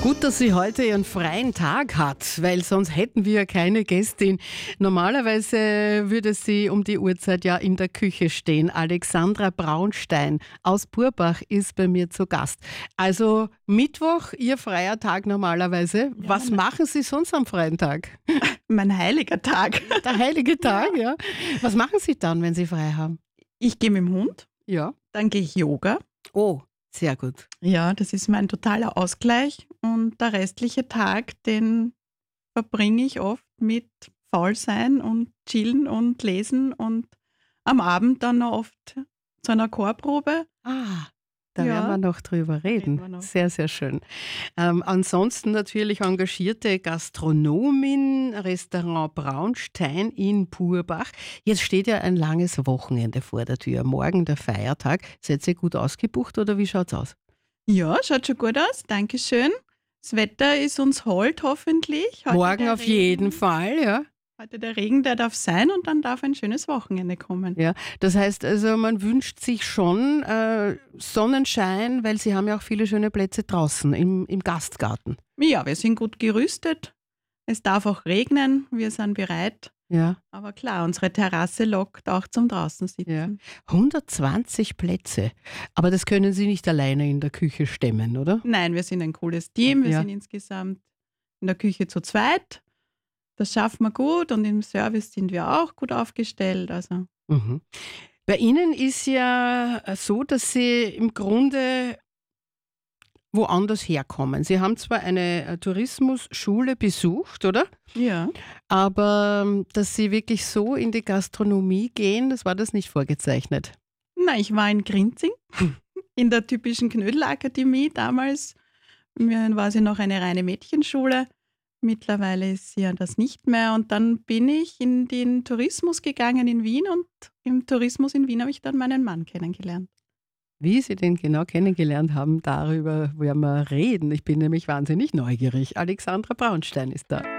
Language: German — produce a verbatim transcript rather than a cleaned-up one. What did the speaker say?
Gut, dass sie heute ihren freien Tag hat, weil sonst hätten wir keine Gästin. Normalerweise würde sie um die Uhrzeit ja in der Küche stehen. Alexandra Braunstein aus Burbach ist bei mir zu Gast. Also Mittwoch, ihr freier Tag normalerweise. Ja, Was machen Sie sonst am freien Tag? Mein heiliger Tag. Der heilige Tag, ja. Was machen Sie dann, wenn Sie frei haben? Ich gehe mit dem Hund, Ja. dann gehe ich Yoga. Oh, sehr gut. Ja, das ist mein totaler Ausgleich. Und der restliche Tag, den verbringe ich oft mit Faulsein und Chillen und Lesen und am Abend dann noch oft zu einer Chorprobe. Ah, da Ja. werden wir noch drüber reden. Reden wir noch. Sehr, sehr schön. Ähm, ansonsten natürlich engagierte Gastronomin, Restaurant Braunstein in Burbach. Jetzt steht ja ein langes Wochenende vor der Tür. Morgen der Feiertag. Seid ihr gut ausgebucht oder wie schaut's aus? Ja, schaut schon gut aus. Dankeschön. Das Wetter ist uns hold, hoffentlich. Heute Morgen der auf Regen- jeden Fall, ja. Heute der Regen, der darf sein und dann darf ein schönes Wochenende kommen. Ja, das heißt also, man wünscht sich schon äh, Sonnenschein, weil Sie haben ja auch viele schöne Plätze draußen im, im Gastgarten. Ja, wir sind gut gerüstet. Es darf auch regnen. Wir sind bereit. Ja, Aber klar, unsere Terrasse lockt auch zum draußen sitzen. ja. hundertzwanzig Plätze. Aber das können Sie nicht alleine in der Küche stemmen, oder? Nein, wir sind ein cooles Team. Wir Ja. sind insgesamt in der Küche zu zweit. Das schaffen wir gut und im Service sind wir auch gut aufgestellt. Also Mhm. Bei Ihnen ist ja so, dass Sie im Grunde woanders herkommen. Sie haben zwar eine äh, Tourismusschule besucht, oder? ja, Aber ähm, dass Sie wirklich so in die Gastronomie gehen, das war das nicht vorgezeichnet. na, ich war in Grinzing in der typischen Knödelakademie damals. Mir war sie noch eine reine Mädchenschule. Mittlerweile ist sie ja das nicht mehr. Und dann bin ich in den Tourismus gegangen in Wien und im Tourismus in Wien habe ich dann meinen Mann kennengelernt. Wie Sie den genau kennengelernt haben, darüber werden wir reden. Ich bin nämlich wahnsinnig neugierig. Alexandra Braunstein ist da.